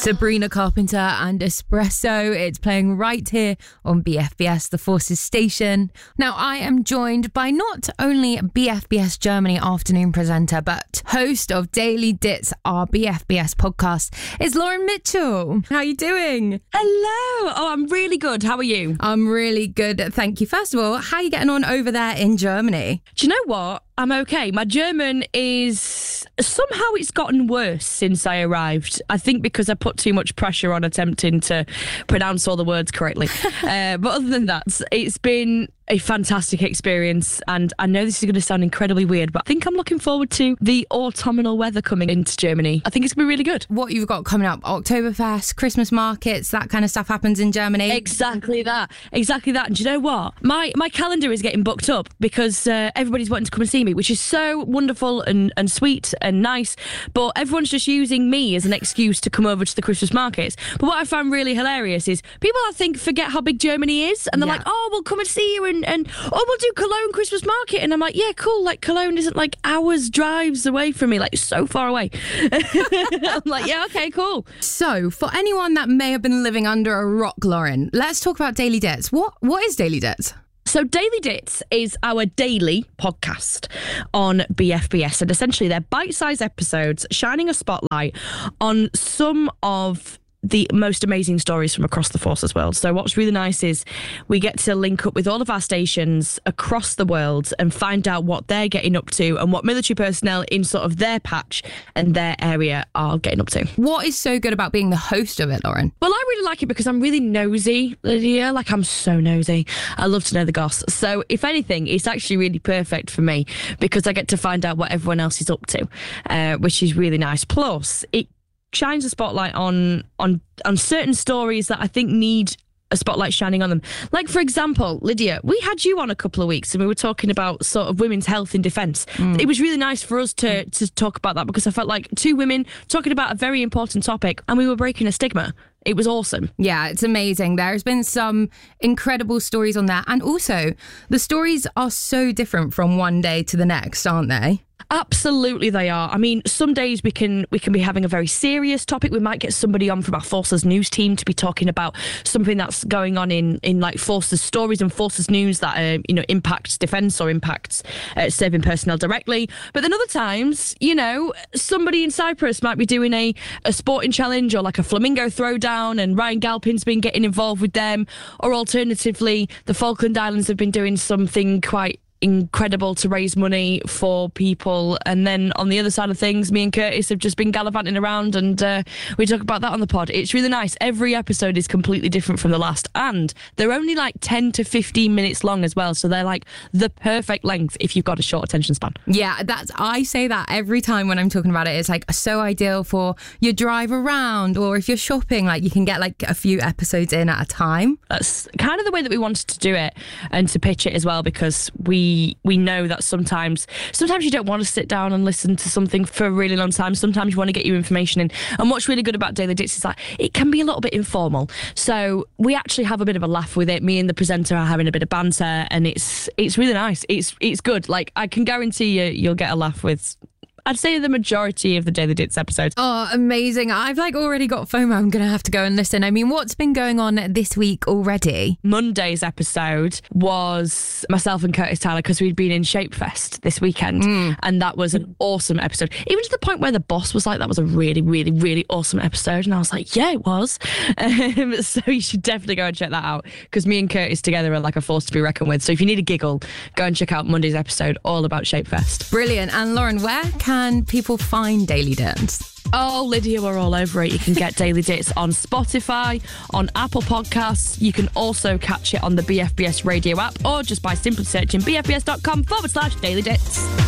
Sabrina Carpenter and Espresso. It's playing right here on BFBS, the Forces station. Now, I am joined by not only BFBS Germany afternoon presenter, but host of Daily Dits, our BFBS podcast, is Lauren Mitchell. How are you doing? Hello. Oh, I'm really good. How are you? I'm really good. Thank you. First of all, how are you getting on over there in Germany? Do you know what? I'm okay. My German is... somehow it's gotten worse since I arrived. I think because I put too much pressure on attempting to pronounce all the words correctly. But other than that, it's been a fantastic experience, and I know this is going to sound incredibly weird, but I think I'm looking forward to the autumnal weather coming into Germany. I think it's going to be really good. What you've got coming up, Oktoberfest, Christmas markets, that kind of stuff happens in Germany. Exactly that. And do you know what? My calendar is getting booked up because everybody's wanting to come and see me, which is so wonderful and sweet and nice, but everyone's just using me as an excuse to come over to the Christmas markets. But what I find really hilarious is people, I think, forget how big Germany is, and they're like, oh, we'll come and see you, and we'll do Cologne Christmas market. And I'm like, yeah, cool. Like, Cologne isn't like hours drives away from me, like so far away. I'm like, yeah, okay, cool. So for anyone that may have been living under a rock, Lauren, let's talk about Daily Dits. What is Daily Dits? So Daily Dits is our daily podcast on BFBS, and essentially they're bite-sized episodes shining a spotlight on some of the most amazing stories from across the Forces world. So what's really nice is we get to link up with all of our stations across the world and find out what they're getting up to and what military personnel in sort of their patch and their area are getting up to. What is so good about being the host of it, Lauren? Well, I really like it because I'm really nosy, Lydia. Like, I'm so nosy. I love to know the goss. So if anything, it's actually really perfect for me because I get to find out what everyone else is up to, which is really nice. Plus, it shines a spotlight on certain stories that I think need a spotlight shining on them. Like, for example, Lydia, we had you on a couple of weeks and we were talking about sort of women's health in defence. It was really nice for us to talk about that because I felt like two women talking about a very important topic and we were breaking a stigma. It was awesome. Yeah, it's amazing. There's been some incredible stories on that. And also, the stories are so different from one day to the next, aren't they? Absolutely they are. I mean, some days we can be having a very serious topic. We might get somebody on from our Forces news team to be talking about something that's going on in like Forces stories and Forces news that impacts defence or impacts serving personnel directly. But then other times, somebody in Cyprus might be doing a sporting challenge or like a flamingo throwdown, and Ryan Galpin's been getting involved with them. Or alternatively, the Falkland Islands have been doing something quite incredible to raise money for people. And then on the other side of things, me and Curtis have just been gallivanting around, and we talk about that on the pod. It's really nice. Every episode is completely different from the last, and they're only like 10 to 15 minutes long as well, so they're like the perfect length if you've got a short attention span. Yeah, I say that every time when I'm talking about it. It's like so ideal for your drive around, or if you're shopping, like you can get like a few episodes in at a time. That's kind of the way that we wanted to do it and to pitch it as well, because we know that sometimes you don't want to sit down and listen to something for a really long time. Sometimes you want to get your information in. And what's really good about Daily Dits is that it can be a little bit informal. So we actually have a bit of a laugh with it. Me and the presenter are having a bit of banter, and it's really nice. It's good. Like, I can guarantee you'll get a laugh with, I'd say, the majority of the Daily Dits episodes. Oh, amazing. I've already got FOMO. I'm going to have to go and listen. I mean, what's been going on this week already? Monday's episode was myself and Curtis Tyler, because we'd been in Shapefest this weekend, and that was an awesome episode. Even to the point where the boss was like, that was a really, really, really awesome episode. And I was like, yeah, it was. So you should definitely go and check that out, because me and Curtis together are like a force to be reckoned with. So if you need a giggle, go and check out Monday's episode all about Shapefest. Brilliant. And Lauren, where can people find Daily Dits? Oh, Lydia, we're all over it. You can get Daily Dits on Spotify, on Apple Podcasts. You can also catch it on the BFBS radio app, or just by simply searching bfbs.com/Daily Dits.